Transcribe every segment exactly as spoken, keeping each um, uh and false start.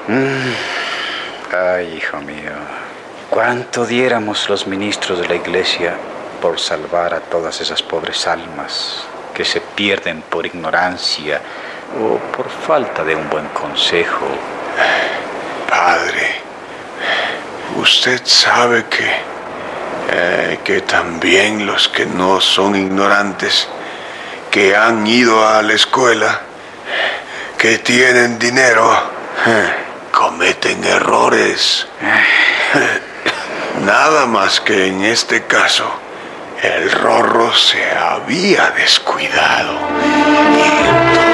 Mm. Ay, hijo mío, cuánto diéramos los ministros de la iglesia por salvar a todas esas pobres almas que se pierden por ignorancia o por falta de un buen consejo. Padre, usted sabe que, eh, que también los que no son ignorantes, que han ido a la escuela, que tienen dinero, cometen errores. Nada más que en este caso, el Rorro se había descuidado. Y entonces...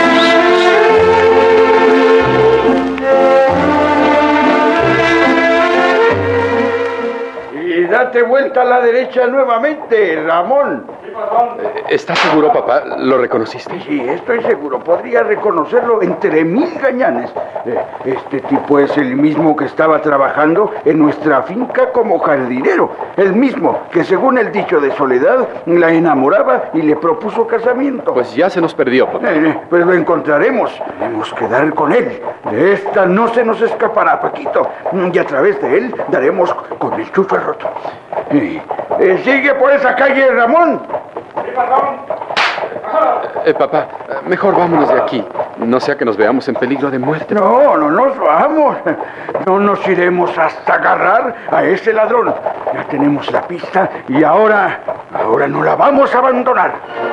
Y date vuelta a la derecha nuevamente, Ramón. ¿Estás seguro, papá? ¿Lo reconociste? Sí, estoy seguro. Podría reconocerlo entre mil gañanes. Este tipo es el mismo que estaba trabajando en nuestra finca como jardinero. El mismo que, según el dicho de Soledad, la enamoraba y le propuso casamiento. Pues ya se nos perdió, papá. Eh, pues lo encontraremos. Tenemos que dar con él. De esta no se nos escapará, Paquito. Y a través de él daremos con el chucho roto. Eh, eh, sigue por esa calle, Ramón. Eh, papá, mejor vámonos de aquí. No sea que nos veamos en peligro de muerte. No, no nos vamos. No nos iremos hasta agarrar a ese ladrón. Ya tenemos la pista y ahora, ahora no la vamos a abandonar.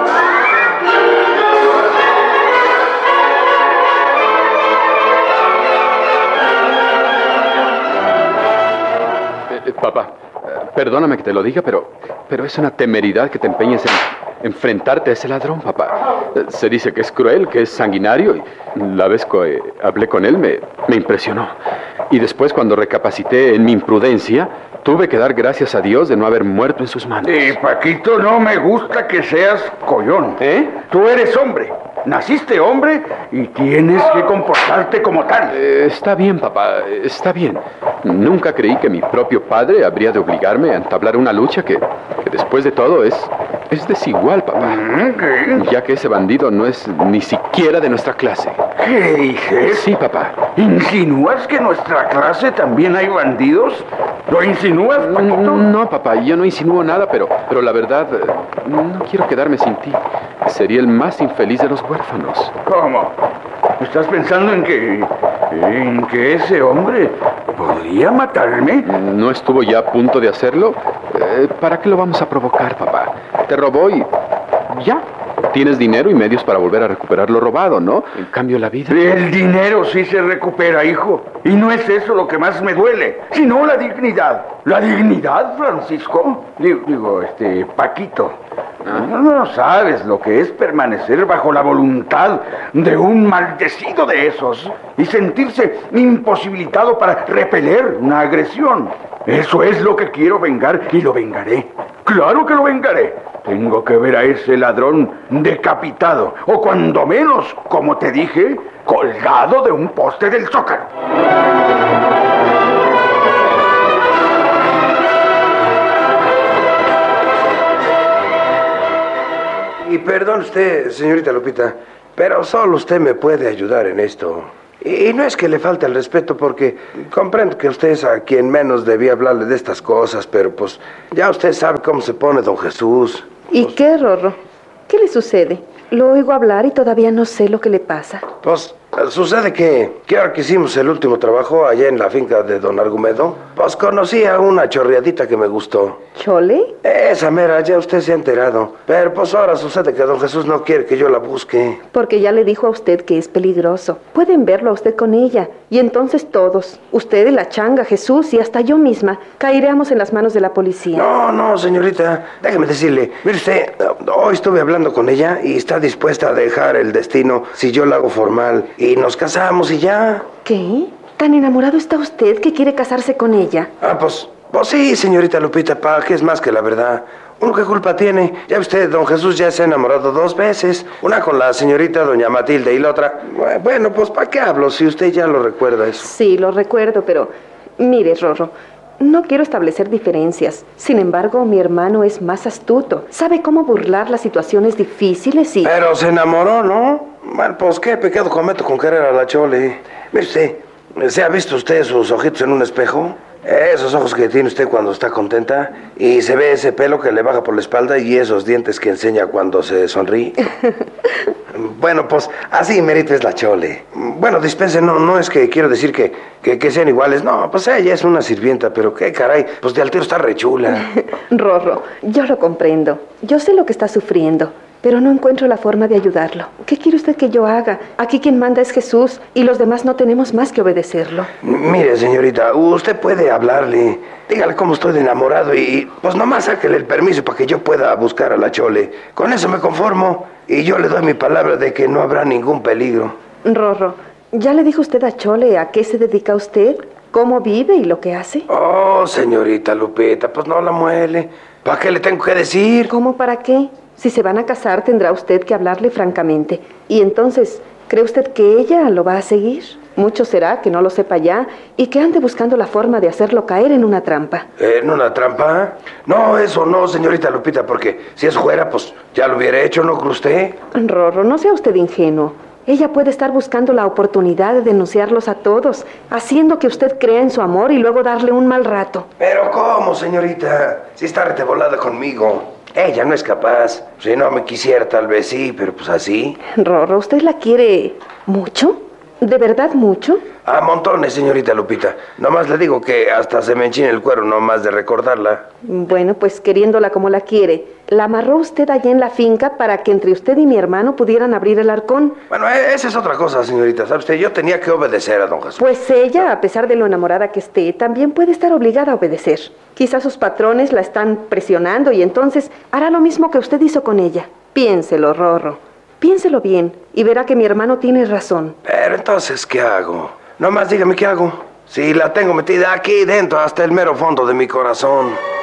Eh, eh, papá, eh, perdóname que te lo diga, pero, pero es una temeridad que te empeñes en enfrentarte a ese ladrón, papá. Eh, se dice que es cruel, que es sanguinario, y la vez que eh, hablé con él me, me impresionó. Y después, cuando recapacité en mi imprudencia, tuve que dar gracias a Dios de no haber muerto en sus manos. Eh, Paquito, no me gusta que seas collón. ¿Eh? Tú eres hombre. Naciste hombre y tienes que comportarte como tal. Eh, está bien, papá, está bien. Nunca creí que mi propio padre habría de obligarme a entablar una lucha que, que después de todo es, es desigual, papá. ¿Qué? Ya que ese bandido no es ni siquiera de nuestra clase. ¿Qué dices? Sí, papá. ¿Insinúas que en nuestra clase también hay bandidos? ¿Lo insinúas, Paquito? No, papá, yo no insinúo nada, pero, pero la verdad, no quiero quedarme sin ti. Sería el más infeliz de los huérfanos. ¿Cómo? ¿Estás pensando en que... en que ese hombre podría matarme? ¿No estuvo ya a punto de hacerlo? Eh, ¿Para qué lo vamos a provocar, papá? Te robó y... ya. Tienes dinero y medios para volver a recuperar lo robado, ¿no? En cambio, la vida... El dinero sí se recupera, hijo. Y no es eso lo que más me duele, sino la dignidad. ¿La dignidad, Francisco? Digo, digo este, Paquito. No, no sabes lo que es permanecer bajo la voluntad de un maldecido de esos y sentirse imposibilitado para repeler una agresión. Eso es lo que quiero vengar y lo vengaré. ¡Claro que lo vengaré! Tengo que ver a ese ladrón decapitado, o cuando menos, como te dije, colgado de un poste del Zócalo. Y perdón usted, señorita Lupita, pero solo usted me puede ayudar en esto. Y no es que le falte el respeto, porque comprendo que usted es a quien menos debía hablarle de estas cosas, pero pues ya usted sabe cómo se pone don Jesús. ¿Y pues, qué, Rorro? ¿Qué le sucede? Lo oigo hablar y todavía no sé lo que le pasa. Pues sucede que, que ahora que hicimos el último trabajo allá en la finca de don Argumedo, pues conocí a una chorreadita que me gustó. ¿Chole? Esa mera, ya usted se ha enterado. Pero pues ahora sucede que don Jesús no quiere que yo la busque. Porque ya le dijo a usted que es peligroso. Pueden verlo a usted con ella. Y entonces todos, usted, la changa, Jesús y hasta yo misma, caeríamos en las manos de la policía. No, no, señorita, déjeme decirle. Mire usted, hoy estuve hablando con ella y está dispuesta a dejar el destino si yo la hago formal. Y nos casamos y ya. ¿Qué? ¿Tan enamorado está usted que quiere casarse con ella? Ah, pues, pues sí, señorita Lupita, pa, que es más que la verdad. ¿Uno qué culpa tiene? Ya usted, don Jesús ya se ha enamorado dos veces. Una con la señorita doña Matilde y la otra... Bueno, pues ¿para qué hablo si usted ya lo recuerda eso? Sí, lo recuerdo, pero... Mire, Rorro, no quiero establecer diferencias. Sin embargo, mi hermano es más astuto. Sabe cómo burlar las situaciones difíciles y... Pero se enamoró, ¿no? Bueno, pues qué pecado cometo con querer a la Chole. Mire usted, ¿Se ha visto usted sus ojitos en un espejo? Esos ojos que tiene usted cuando está contenta, y se ve ese pelo que le baja por la espalda y esos dientes que enseña cuando se sonríe. Bueno, pues así merito es la Chole. Bueno, dispense, no, no es que quiero decir que, que, que sean iguales. No, pues ella es una sirvienta, pero qué caray, pues de altero está re chula. Rorro, yo lo comprendo. Yo sé lo que está sufriendo, pero no encuentro la forma de ayudarlo. ¿Qué quiere usted que yo haga? Aquí quien manda es Jesús y los demás no tenemos más que obedecerlo. Mire, señorita, usted puede hablarle. Dígale cómo estoy de enamorado y pues nomás sáquele el permiso para que yo pueda buscar a la Chole. Con eso me conformo y yo le doy mi palabra de que no habrá ningún peligro. Rorro, ¿ya le dijo usted a Chole a qué se dedica usted? ¿Cómo vive y lo que hace? Oh, señorita Lupita, pues no la muele. ¿Para qué le tengo que decir? ¿Cómo para qué? Si se van a casar, tendrá usted que hablarle francamente. Y entonces, ¿cree usted que ella lo va a seguir? Mucho será que no lo sepa ya y que ande buscando la forma de hacerlo caer en una trampa. ¿En una trampa? No, eso no, señorita Lupita, porque si eso fuera, pues ya lo hubiera hecho, ¿no cree usted? Rorro, no sea usted ingenuo. Ella puede estar buscando la oportunidad de denunciarlos a todos, haciendo que usted crea en su amor y luego darle un mal rato. ¿Pero cómo, señorita? Si está retebolada conmigo. Ella no es capaz. Si no me quisiera, tal vez sí, pero pues así. Rorro, ¿usted la quiere mucho? ¿De verdad mucho? A montones, señorita Lupita. Nomás le digo que hasta se me enchina el cuero nomás de recordarla. Bueno, pues queriéndola como la quiere, la amarró usted allá en la finca para que entre usted y mi hermano pudieran abrir el arcón. Bueno, esa es otra cosa, señorita. ¿Sabe usted? Yo tenía que obedecer a don Jesús. Pues ella, a pesar de lo enamorada que esté, también puede estar obligada a obedecer. Quizás sus patrones la están presionando y entonces hará lo mismo que usted hizo con ella. Piénselo, Rorro. Piénselo bien y verá que mi hermano tiene razón. Pero entonces, ¿qué hago? Nomás dígame qué hago. Si la tengo metida aquí dentro hasta el mero fondo de mi corazón.